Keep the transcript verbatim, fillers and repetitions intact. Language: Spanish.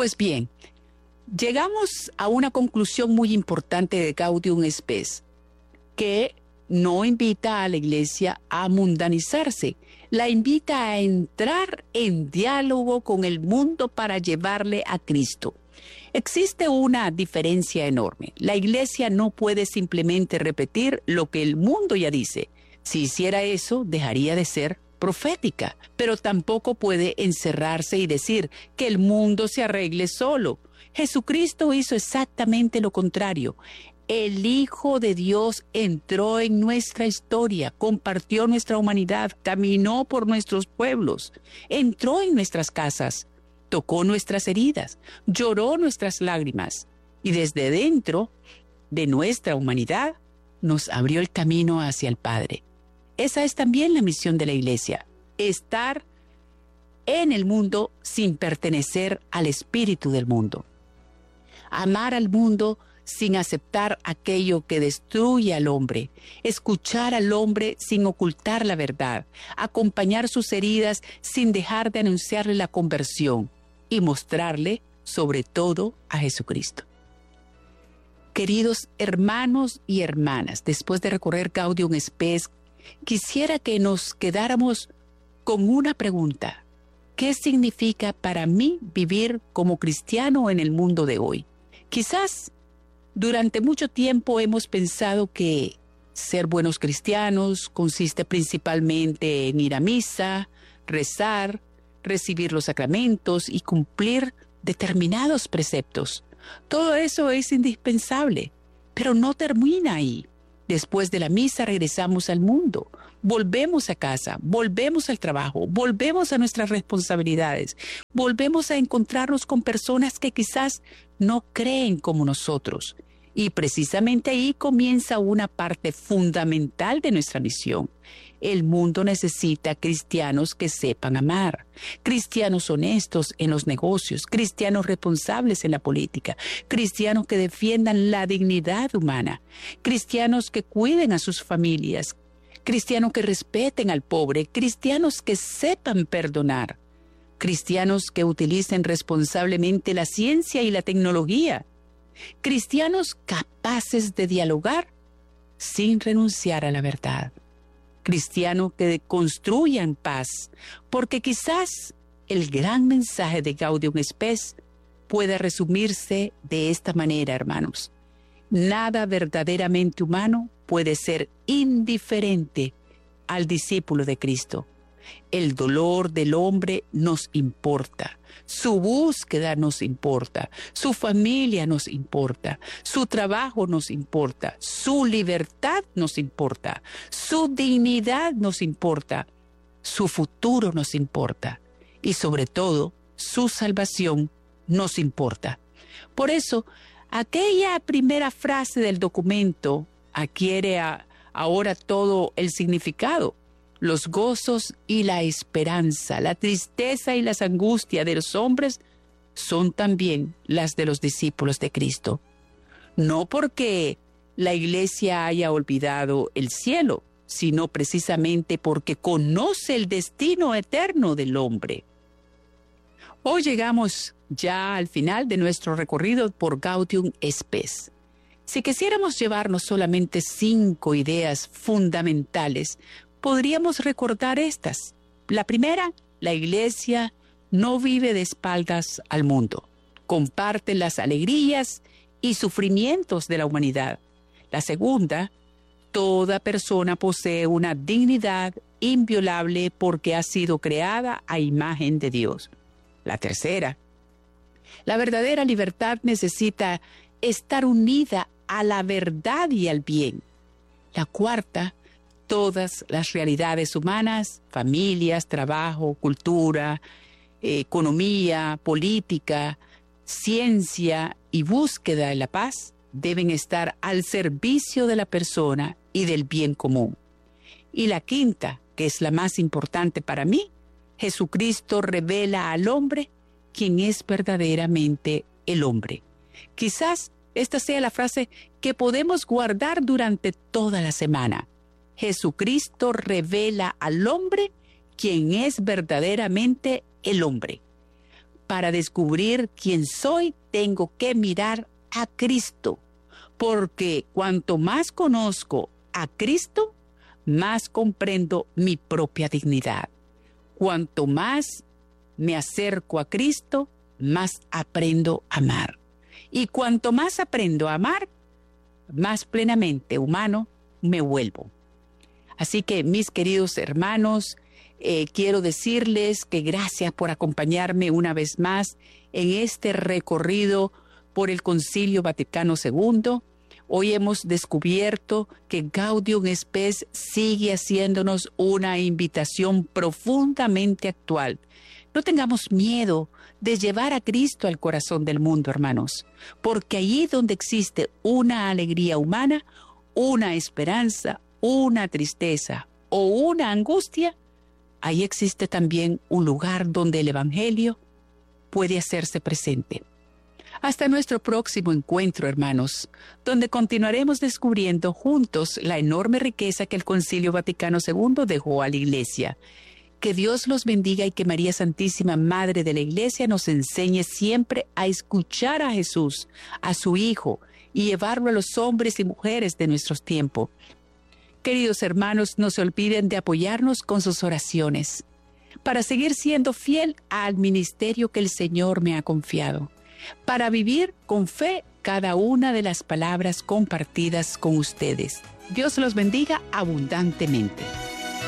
Pues bien, llegamos a una conclusión muy importante de Gaudium et Spes, que no invita a la iglesia a mundanizarse, la invita a entrar en diálogo con el mundo para llevarle a Cristo. Existe una diferencia enorme. La iglesia no puede simplemente repetir lo que el mundo ya dice. Si hiciera eso, dejaría de ser profética, pero tampoco puede encerrarse y decir que el mundo se arregle solo. Jesucristo hizo exactamente lo contrario. El Hijo de Dios entró en nuestra historia, compartió nuestra humanidad, caminó por nuestros pueblos, entró en nuestras casas, tocó nuestras heridas, lloró nuestras lágrimas y desde dentro de nuestra humanidad nos abrió el camino hacia el Padre. Esa es también la misión de la iglesia, estar en el mundo sin pertenecer al espíritu del mundo. Amar al mundo sin aceptar aquello que destruye al hombre, escuchar al hombre sin ocultar la verdad, acompañar sus heridas sin dejar de anunciarle la conversión y mostrarle, sobre todo, a Jesucristo. Queridos hermanos y hermanas, después de recorrer Gaudium et Spes, quisiera que nos quedáramos con una pregunta. ¿Qué significa para mí vivir como cristiano en el mundo de hoy? Quizás durante mucho tiempo hemos pensado que ser buenos cristianos consiste principalmente en ir a misa, rezar, recibir los sacramentos y cumplir determinados preceptos. Todo eso es indispensable, pero no termina ahí. Después de la misa regresamos al mundo, volvemos a casa, volvemos al trabajo, volvemos a nuestras responsabilidades, volvemos a encontrarnos con personas que quizás no creen como nosotros. Y precisamente ahí comienza una parte fundamental de nuestra misión. El mundo necesita cristianos que sepan amar, cristianos honestos en los negocios, cristianos responsables en la política, cristianos que defiendan la dignidad humana, cristianos que cuiden a sus familias, cristianos que respeten al pobre, cristianos que sepan perdonar, cristianos que utilicen responsablemente la ciencia y la tecnología, cristianos capaces de dialogar sin renunciar a la verdad, cristianos que construyan paz, porque quizás el gran mensaje de Gaudium et Spes pueda resumirse de esta manera, hermanos. Nada verdaderamente humano puede ser indiferente al discípulo de Cristo. El dolor del hombre nos importa, su búsqueda nos importa, su familia nos importa, su trabajo nos importa, su libertad nos importa, su dignidad nos importa, su futuro nos importa y sobre todo su salvación nos importa. Por eso, aquella primera frase del documento adquiere a, ahora todo el significado. Los gozos y la esperanza, la tristeza y las angustias de los hombres son también las de los discípulos de Cristo. No porque la iglesia haya olvidado el cielo, sino precisamente porque conoce el destino eterno del hombre. Hoy llegamos ya al final de nuestro recorrido por Gaudium et Spes. Si quisiéramos llevarnos solamente cinco ideas fundamentales, podríamos recordar estas. La primera, la iglesia no vive de espaldas al mundo. Comparte las alegrías y sufrimientos de la humanidad. La segunda, toda persona posee una dignidad inviolable porque ha sido creada a imagen de Dios. La tercera, la verdadera libertad necesita estar unida a la verdad y al bien. La cuarta, todas las realidades humanas, familias, trabajo, cultura, eh, economía, política, ciencia y búsqueda de la paz deben estar al servicio de la persona y del bien común. Y la quinta, que es la más importante para mí, Jesucristo revela al hombre quién es verdaderamente el hombre. Quizás esta sea la frase que podemos guardar durante toda la semana. Jesucristo revela al hombre quién es verdaderamente el hombre. Para descubrir quién soy, tengo que mirar a Cristo, porque cuanto más conozco a Cristo, más comprendo mi propia dignidad. Cuanto más me acerco a Cristo, más aprendo a amar. Y cuanto más aprendo a amar, más plenamente humano me vuelvo. Así que, mis queridos hermanos, eh, quiero decirles que gracias por acompañarme una vez más en este recorrido por el Concilio Vaticano segundo. Hoy hemos descubierto que Gaudium et Spes sigue haciéndonos una invitación profundamente actual. No tengamos miedo de llevar a Cristo al corazón del mundo, hermanos, porque allí donde existe una alegría humana, una esperanza, una tristeza o una angustia, ahí existe también un lugar donde el Evangelio puede hacerse presente. Hasta nuestro próximo encuentro, hermanos, donde continuaremos descubriendo juntos la enorme riqueza que el Concilio Vaticano segundo dejó a la Iglesia. Que Dios los bendiga y que María Santísima, Madre de la Iglesia, nos enseñe siempre a escuchar a Jesús, a su Hijo, y llevarlo a los hombres y mujeres de nuestros tiempos. Queridos hermanos, no se olviden de apoyarnos con sus oraciones para seguir siendo fiel al ministerio que el Señor me ha confiado, para vivir con fe cada una de las palabras compartidas con ustedes. Dios los bendiga abundantemente.